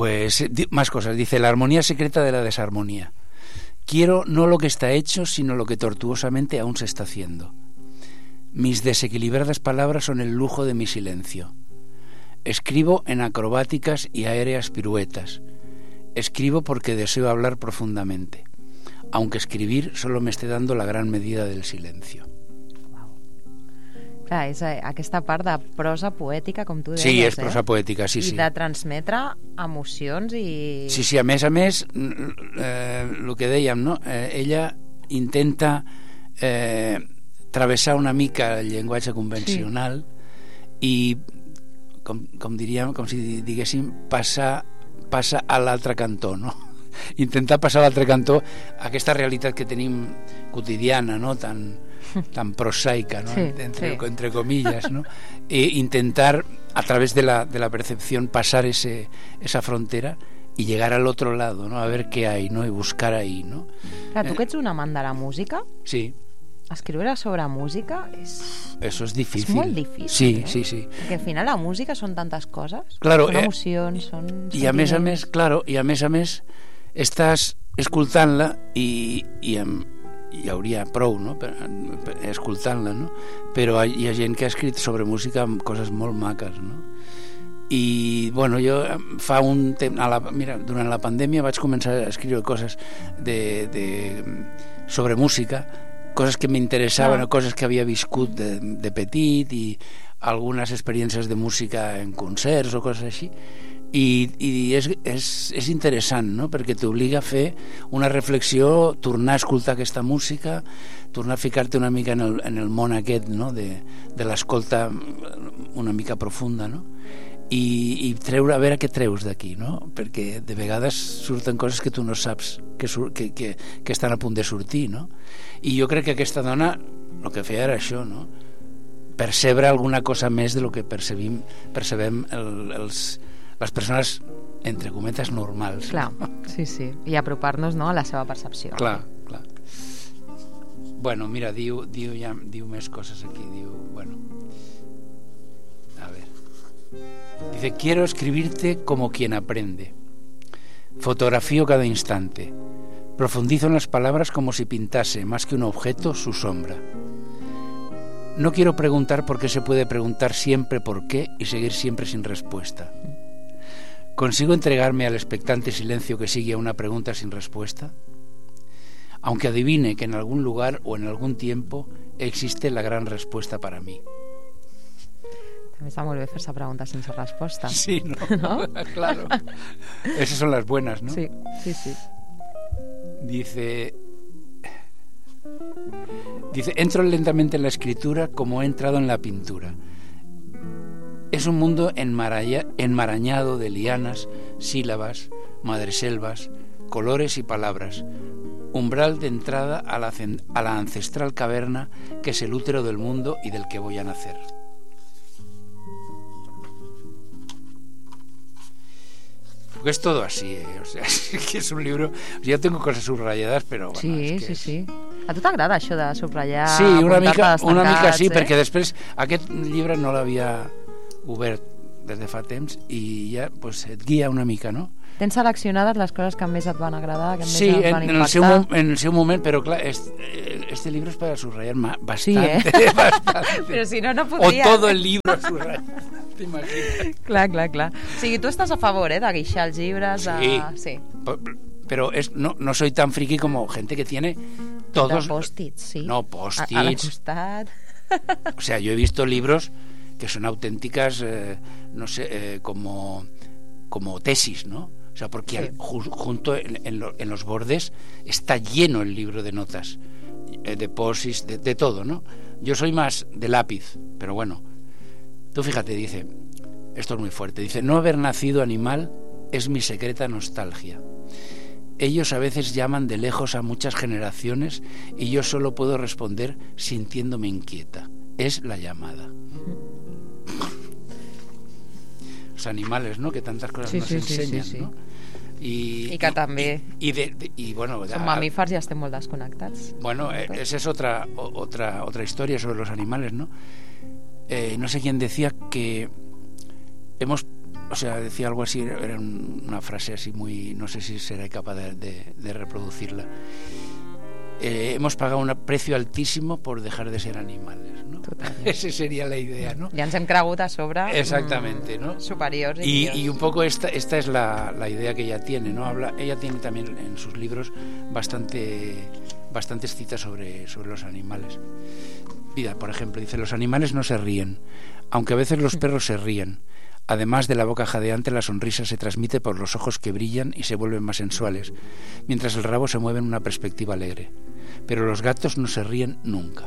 Pues más cosas. Dice: la armonía secreta de la desarmonía. Quiero no lo que está hecho, sino lo que tortuosamente aún se está haciendo. Mis desequilibradas palabras son el lujo de mi silencio. Escribo en acrobáticas y aéreas piruetas. Escribo porque deseo hablar profundamente, aunque escribir solo me esté dando la gran medida del silencio. Clar, és aquesta part de prosa poètica, com tu deies. Sí, és prosa poètica, sí, sí. I de transmetre emocions i... Sí, sí, a més, el que dèiem, no? Ella intenta travessar una mica el llenguatge convencional, sí. I, com diríem, com si diguéssim, passa a l'altre cantó, no? Intentar passar a l'altre cantó aquesta realitat que tenim quotidiana, no? Tan prosaica, ¿no? Sí, entre comillas, ¿no? E intentar a través de la percepción pasar esa frontera y llegar al otro lado, ¿no? A ver qué hay, ¿no? Y buscar ahí, ¿no? Clar, tu que ets un amant de la música, sí. Escriure sobre música eso es difícil. És molt difícil. Sí, eh? sí, sí. Perquè al final la música són tantes coses, claro, són emocions, són i a més a més, claro, i a més estàs escoltant-la i hi hauria prou, no? per escoltant-la, no? Però hi ha gent que ha escrit sobre música amb coses molt maques, no? I bueno, jo fa un temps, mira, durant la pandèmia vaig començar a escriure coses sobre música, coses que m'interessaven, coses que havia viscut de petit i algunes experiències de música en concerts o coses així. I és interessant, no? Perquè t'obliga a fer una reflexió, tornar a escoltar aquesta música, tornar a ficar-te una mica en el món aquest, no? de l'escolta una mica profunda, no? I treure, a veure què treus d'aquí, no? Perquè de vegades surten coses que tu no saps que estan a punt de sortir, no? I jo crec que aquesta dona el que feia era això, no? Percebre alguna cosa més de lo que percebem les persones, entre cometes, normals. Clar, no? Sí, sí. I apropar-nos, no, a la seva percepció. Clar, clar. Bueno, mira, diu més coses aquí. Diu, bueno, a ver. Dice: quiero escribirte como quien aprende. Fotografío cada instante. Profundizo en las palabras como si pintase, más que un objeto, su sombra. No quiero preguntar por qué se puede preguntar siempre por qué y seguir siempre sin respuesta. ¿Consigo entregarme al expectante silencio que sigue a una pregunta sin respuesta? Aunque adivine que en algún lugar o en algún tiempo existe la gran respuesta para mí. També està molt bé fer-se preguntes sense resposta. Sí, ¿no? Claro. Esas son las buenas, ¿no? Sí, sí, sí. Dice, entro lentamente en la escritura como he entrado en la pintura. Es un mundo enmarañado de lianas, sílabas, madreselvas, colores y palabras, umbral de entrada a la ancestral caverna que es el útero del mundo y del que voy a nacer. Porque es todo así, o sea, que es un libro... Yo tengo cosas subrayadas, però... Bueno, sí, és que... sí. A tu t'agrada això de subratllar? Sí, una mica sí, perquè després aquest llibre no l'havia obert des de fa temps i ja pues, et guia una mica, no? Tens seleccionades les coses que més et van agradar, que més sí, et van impactar? Sí, en el seu moment, però clar, este libro es para subrayar bastante. Sí, bastante. Però si no, no podria. O todo el libro subrayar. T'imagines? Clar. O sigui, tu estàs a favor, de guixar els llibres? Sí. Pero no soy tan friki como gente que tiene todos... De post-its, sí. No, post-its. A la costat. O sea, yo he visto libros que son auténticas, no sé, como tesis, ¿no? O sea, porque sí. Junto en los bordes está lleno el libro de notas, de post-its, de todo, ¿no? Yo soy más de lápiz, pero bueno. Tú fíjate, dice, esto es muy fuerte, dice: no haber nacido animal es mi secreta nostalgia. Ellos a veces llaman de lejos a muchas generaciones y yo solo puedo responder sintiéndome inquieta. Es la llamada. Los animales, ¿no? Que tantas cosas nos enseñan, sí. ¿No? I que també bueno, som mamífers i estem molt desconnectats. Bueno, esa es otra historia sobre los animales, ¿no? No sé quién decía que hemos o sea, decía algo así, era una frase así muy, no sé si seré capaz de reproducirla. Hemos pagado un precio altísimo por dejar de ser animales, ¿no? Esa sería la idea, ¿no? Ja ens hem cregut a sobre ¿no? superiors y un poco esta es la idea que ella tiene, ¿no? Ella tiene también en sus libros bastantes citas sobre los animales. Mira, por ejemplo, dice: los animales no se ríen, aunque a veces los perros se ríen. Además de la boca jadeante, la sonrisa se transmite por los ojos que brillan y se vuelven más sensuales, mientras el rabo se mueve en una perspectiva alegre. Pero los gatos no se ríen nunca.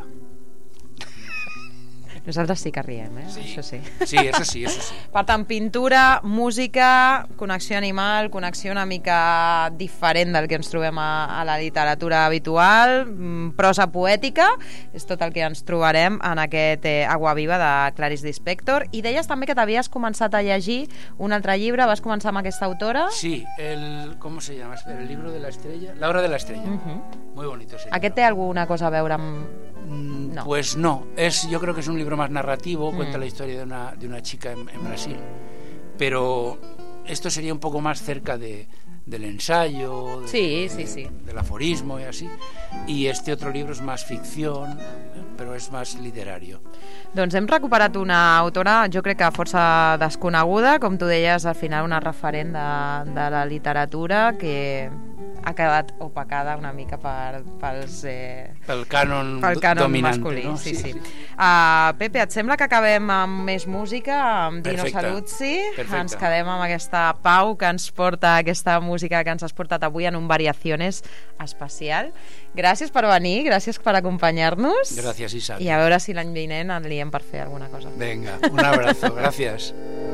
Nosaltres sí que riem, Sí. Això sí. Sí, eso sí. Per tant, pintura, música, connexió animal, connexió una mica diferent del que ens trobem a la literatura habitual, prosa poètica, és tot el que ens trobarem en aquest Agua Viva de Clarice Lispector. I deies també que t'havies començat a llegir un altre llibre, vas començar amb aquesta autora? Sí, ¿cómo se llama? El libro de la estrella, La hora de la estrella. Muy bonito ese libro. Aquest té alguna cosa a veure amb... No. Pues no, yo creo que es un libro más narrativo, cuenta la historia de una chica en Brasil, pero esto sería un poco más cerca del ensayo, del aforismo y así, y este otro libro es más ficción, però és més literari. Doncs hem recuperat una autora, jo crec que força desconeguda, com tu deies, al final una referent de la literatura que ha quedat opacada una mica pel cànon dominant, masculí. No? Sí. Pepe, et sembla que acabem amb més música, amb Dino Saluzzi? Perfecte. Ens quedem amb aquesta pau que ens porta, aquesta música que ens has portat avui en un Variaciones especial. Gràcies per venir, gràcies per acompanyar-nos. Gràcies, Isaac. I a veure si l'any vinent en liem per fer alguna cosa. Venga, un abrazo, gràcies.